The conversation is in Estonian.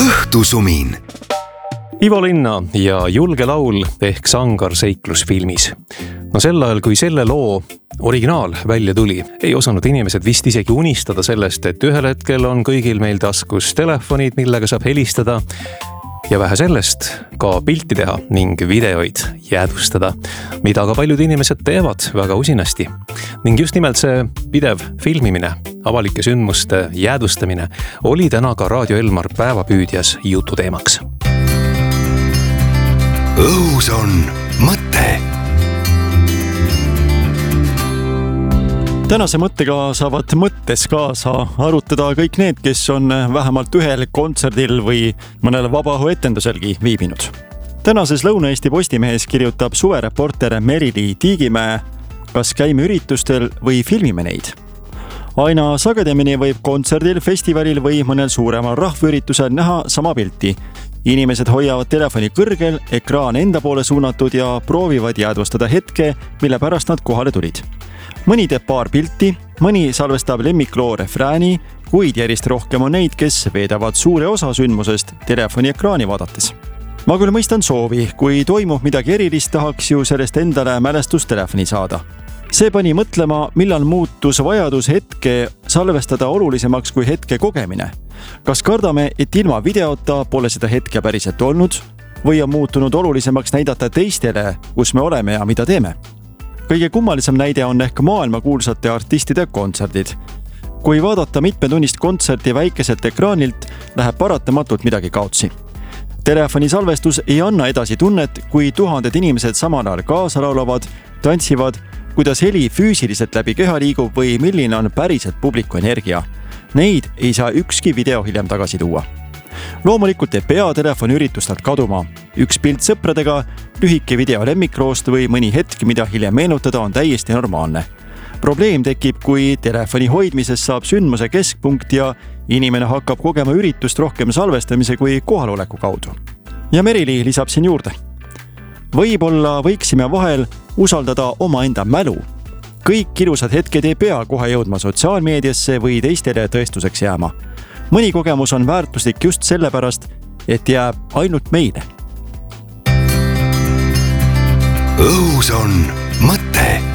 Õhtusumin. Ivo Linna ja Julge laul ehk Sangar seiklusfilmis. No sel ajal, kui selle loo originaal välja tuli, ei osanud inimesed vist isegi unistada sellest, et ühel hetkel on kõigil meil taskus telefonid, millega saab helistada ja vähe sellest, ka pilti teha ning videoid jäädvustada, mida ka paljud inimesed teevad väga usinasti. Ning just nimelt see pidev filmimine, avalike sündmuste jäädvustamine oli täna ka Raadio Elmar päevapüüdjas jututeemaks. Õhus on mõte. Tänase mõttega saavad mõttes kaasa arutada kõik need, kes on vähemalt ühel kontserdil või mõnel vabaõhuetenduselgi viibinud. Tänases Lõuna-Eesti Postimehes kirjutab suvereporter Merili Tiigimäe, kas käime üritustel või filmime neid. Aina sagedamini võib kontserdil, festivalil või mõnel suuremal rahvaüritusel näha sama pilti. Inimesed hoiavad telefoni kõrgel, ekraan enda poole suunatud ja proovivad jäädvustada hetke, mille pärast nad kohale tulid. Mõni teeb paar pilti, mõni salvestab lemmikloo refrääni, kuid järjest rohkem on neid, kes veedavad suure osa sündmusest telefoni ekraani vaadates. Ma küll mõistan soovi, kui toimub midagi erilist, tahaks ju sellest endale mälestustelefoni saada. See pani mõtlema, millal muutus vajadus hetke salvestada olulisemaks kui hetke kogemine. Kas kardame, et ilma videota pole seda hetke päriselt olnud või on muutunud olulisemaks näidata teistele, kus me oleme ja mida teeme? Kõige kummalisem näide on ehk maailmakuulsate artistide kontserdid. Kui vaadata mitmetunnist kontserti väikeselt ekraanilt, läheb paratamatult midagi kaotsi. Telefoni salvestus ei anna edasi tunnet, kui tuhanded inimesed samal ajal kaasa laulavad, tantsivad, kuidas heli füüsiliselt läbi keha liigub või milline on päriselt publiku energia. Neid ei saa ükski video hiljem tagasi tuua. Loomulikult ei pea telefoni üritustelt kaduma. Üks pilt sõpradega, lühike video lemmikloost või mõni hetk, mida hiljem meenutada, on täiesti normaalne. Probleem tekib, kui telefoni hoidmisest saab sündmuse keskpunkt ja inimene hakkab kogema üritust rohkem salvestamise kui kohaloleku kaudu. Ja Merili lisab siin juurde. Võib-olla võiksime vahel usaldada omaenda mälu. Kõik ilusad hetked ei pea kohe jõudma sotsiaalmeediasse või teistele tõestuseks jääma. Mõni kogemus on väärtuslik just sellepärast, et jääb ainult meile. Õhus on mõte.